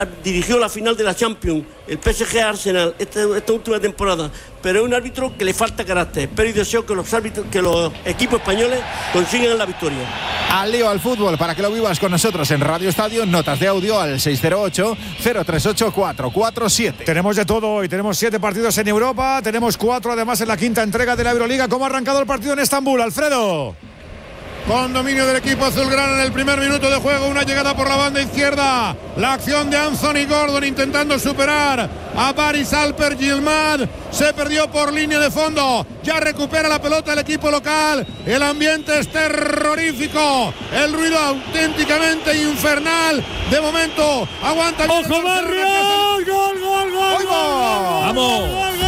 Dirigió la final de la Champions, el PSG Arsenal, esta última temporada, pero es un árbitro que le falta carácter. Espero y deseo que los equipos españoles consigan la victoria. Al lío al fútbol, para que lo vivas con nosotros en Radio Estadio, notas de audio al 608-038-447. Tenemos de todo hoy, tenemos 7 partidos en Europa, tenemos 4 además en la quinta entrega de la Euroliga. ¿Cómo ha arrancado el partido en Estambul, Alfredo? Con dominio del equipo azulgrana en el primer minuto de juego, una llegada por la banda izquierda, la acción de Anthony Gordon intentando superar a Paris Alper Gilmad, se perdió por línea de fondo, ya recupera la pelota el equipo local, el ambiente es terrorífico, el ruido auténticamente infernal, de momento aguanta. ¡Ojo Barrios! ¡Gol, gol, gol! ¡Vamos!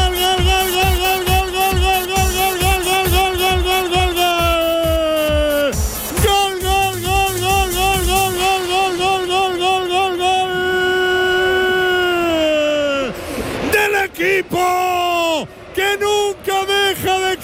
Equipo que nunca deja de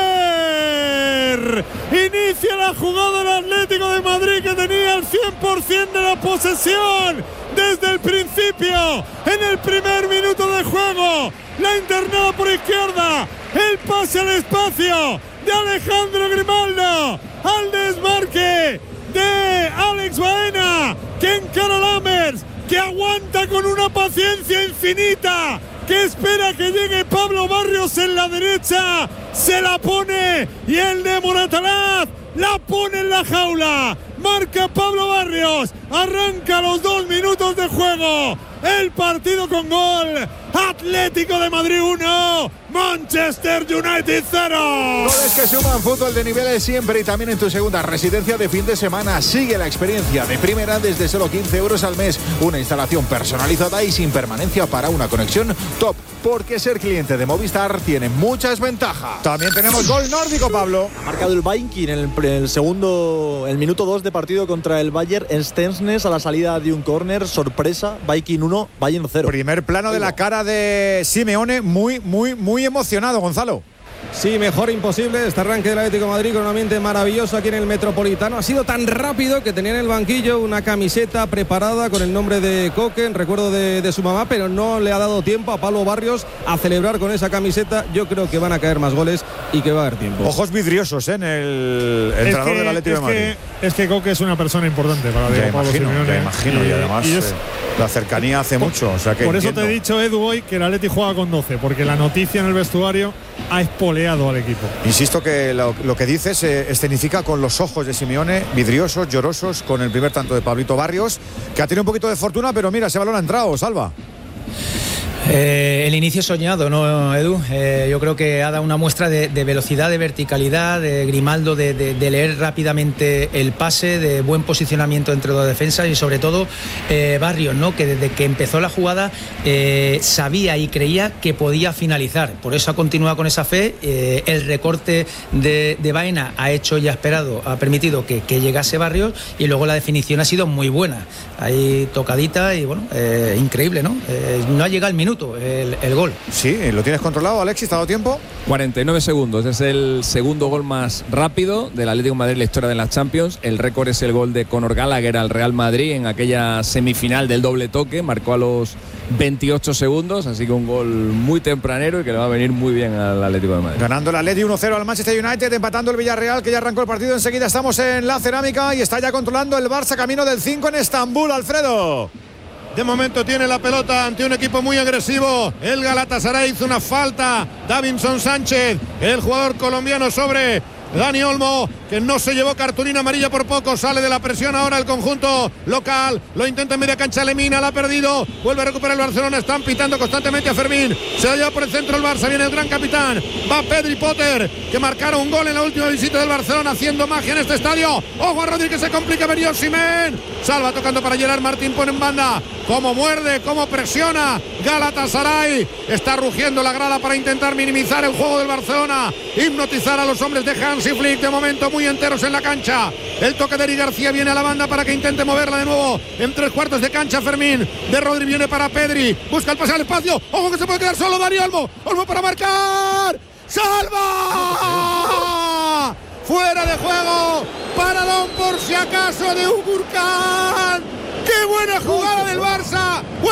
creer. Inicia la jugada el Atlético de Madrid, que tenía el 100% de la posesión desde el principio. En el primer minuto de juego, la internada por izquierda, el pase al espacio de Alejandro Grimaldo, al desmarque de Alex Baena, que encara a Lammers, que aguanta con una paciencia infinita, que espera que llegue Pablo Barrios en la derecha, se la pone y el de Moratalaz la pone en la jaula. Marca Pablo Barrios, arranca los 2 minutos de juego, el partido con gol. Atlético de Madrid 1, Manchester United 0. Goles que suman, fútbol de niveles siempre y también en tu segunda residencia de fin de semana. Sigue la experiencia de primera desde solo 15 euros al mes. Una instalación personalizada y sin permanencia para una conexión top. Porque ser cliente de Movistar tiene muchas ventajas. También tenemos gol nórdico, Pablo. Ha marcado el Viking en el minuto 2 de partido contra el Bayer Stensnes a la salida de un córner. Sorpresa, Viking 1, Bayern 0. Primer plano de la cara de Simeone, muy emocionado, Gonzalo. Sí, mejor imposible este arranque del Atlético de Madrid con un ambiente maravilloso aquí en el Metropolitano. Ha sido tan rápido que tenía en el banquillo una camiseta preparada con el nombre de Coque, en recuerdo de su mamá, pero no le ha dado tiempo a Pablo Barrios a celebrar con esa camiseta. Yo creo que van a caer más goles y que va a haber tiempo. Ojos vidriosos en el entrenador del Atlético de Madrid. Es que Coque es una persona importante para Diego Pablo Simeone. Ya imagino, y además la cercanía hace mucho. O sea que por eso te he dicho, Edu, hoy que el Atleti juega con 12, porque la noticia en el vestuario ha espoleado al equipo. Insisto que lo que dices escenifica con los ojos de Simeone, vidriosos, llorosos, con el primer tanto de Pablito Barrios, que ha tenido un poquito de fortuna, pero mira, ese balón ha entrado, Salva. El inicio soñado, ¿no, Edu? Yo creo que ha dado una muestra de velocidad, de verticalidad, de Grimaldo, de leer rápidamente el pase, de buen posicionamiento entre dos defensas y sobre todo Barrios, ¿no? Que desde que empezó la jugada sabía y creía que podía finalizar. Por eso ha continuado con esa fe. El recorte de Baena ha hecho y ha permitido que llegase Barrios, y luego la definición ha sido muy buena. Ahí tocadita y bueno, increíble, ¿no? No ha llegado el minuto. El gol. Sí, ¿lo tienes controlado, Alexis? ¿Te ha dado tiempo? 49 segundos. Es el segundo gol más rápido del Atlético de Madrid en la historia de las Champions. El récord es el gol de Conor Gallagher al Real Madrid en aquella semifinal del doble toque. Marcó a los 28 segundos, así que un gol muy tempranero y que le va a venir muy bien al Atlético de Madrid. Ganando el Atleti 1-0 al Manchester United, empatando el Villarreal, que ya arrancó el partido. Enseguida estamos en la Cerámica y está ya controlando el Barça camino del 5 en Estambul, Alfredo. De momento tiene la pelota ante un equipo muy agresivo. El Galatasaray hizo una falta. Davinson Sánchez, el jugador colombiano, sobre Dani Olmo, que no se llevó cartulina amarilla por poco. Sale de la presión ahora el conjunto local. Lo intenta en media cancha Lemina, la ha perdido. Vuelve a recuperar el Barcelona. Están pitando constantemente a Fermín. Se la lleva por el centro el Barça. Viene el gran capitán. Va Pedri Potter, que marcaron un gol en la última visita del Barcelona, haciendo magia en este estadio. Ojo a Rodri, que se complica. Venía Osimhen. Salva tocando para Gerard Martín. Pone en banda. Cómo muerde, cómo presiona Galatasaray. Está rugiendo la grada para intentar minimizar el juego del Barcelona. Hipnotizar a los hombres de Hansi Flick. De momento muy enteros en la cancha. El toque de Eric García viene a la banda para que intente moverla de nuevo en 3/4 de cancha. Fermín de Rodri viene para Pedri. Busca el pase al espacio. Ojo que se puede quedar solo Dani Olmo. Olmo para marcar. ¡Salva! Fuera de juego. Paradón por si acaso de Ugurcan. ¡Qué buena jugada del Barça!